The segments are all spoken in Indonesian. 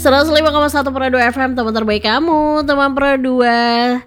105,1 Pro 2 FM, teman terbaik kamu, teman Pro 2.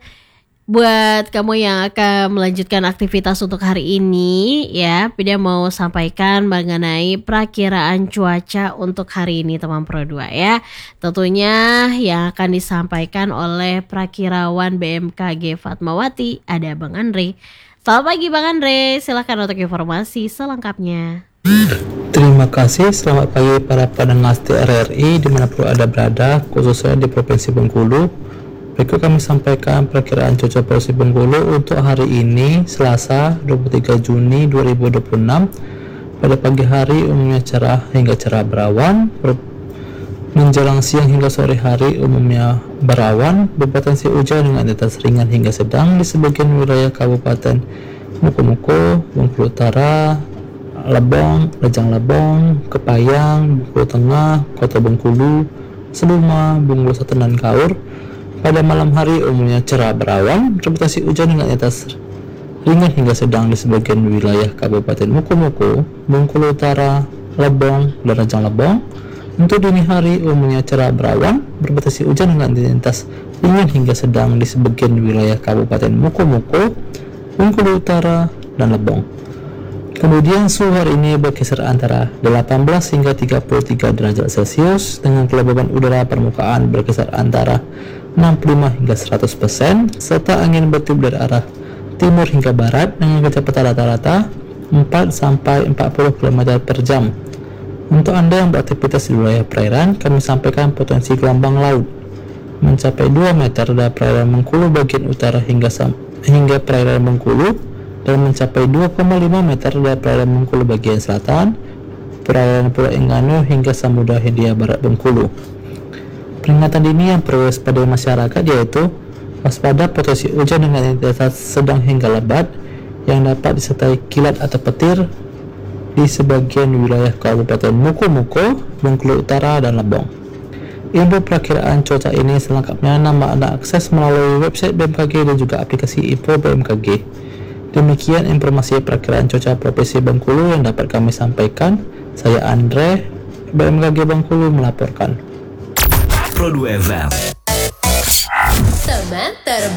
Buat kamu yang akan melanjutkan aktivitas untuk hari ini ya, Pida mau sampaikan mengenai perakiraan cuaca untuk hari ini teman Pro 2 ya. Tentunya yang akan disampaikan oleh Prakirawan BMKG Fatmawati, ada Bang Andre. Selamat pagi Bang Andre, silakan untuk informasi selengkapnya. Terima kasih, selamat pagi para pendengar RRI dimanapun Anda berada, khususnya di Provinsi Bengkulu. Berikut kami sampaikan perakiraan cuaca Provinsi Bengkulu untuk hari ini, Selasa 23 Juni 2026. Pada pagi hari umumnya cerah hingga cerah berawan, menjelang siang hingga sore hari umumnya berawan, berpotensi hujan dengan intensitas ringan hingga sedang di sebagian wilayah Kabupaten Mukomuko, Bengkulu Utara, Lebong, Rejang Lebong, Kepayang, Bengkulu Tengah, Kota Bengkulu, Seluma, Bengkulu Selatan dan Kaur. Pada malam hari umumnya cerah berawan, berpotensi hujan dengan intensitas ringan hingga sedang di sebagian wilayah Kabupaten Mukomuko, Bengkulu Utara, Lebong, dan Rejang Lebong. Untuk dini hari umumnya cerah berawan, berpotensi hujan dengan intensitas ringan hingga sedang di sebagian wilayah Kabupaten Mukomuko, Bengkulu Utara, dan Lebong. Kemudian suhu hari ini berkisar antara 18 hingga 33 derajat Celcius dengan kelembaban udara permukaan berkisar antara 65 hingga 100%, serta angin bertiup dari arah timur hingga barat dengan kecepatan rata-rata 4 sampai 40 km per jam. Untuk Anda yang beraktivitas di wilayah perairan, kami sampaikan potensi gelombang laut mencapai 2 meter dari perairan Bengkulu bagian utara hingga perairan Bengkulu, dan mencapai 2,5 meter dari perairan Bengkulu bagian selatan, perairan Pulau Enggano hingga Samudra Hindia Barat Bengkulu. Peringatan dini yang perlu waspada masyarakat yaitu waspada potensi hujan dengan intensitas sedang hingga lebat yang dapat disertai kilat atau petir di sebagian wilayah Kabupaten Mukomuko, Bengkulu Utara, dan Lebong. Info perakiraan cuaca ini selengkapnya Anda akses melalui website BMKG dan juga aplikasi Info BMKG. Demikian informasi perakiraan cuaca Provinsi Bengkulu yang dapat kami sampaikan. Saya Andre, BMKG Bengkulu melaporkan. Pro 2 FM. Teman terbaik.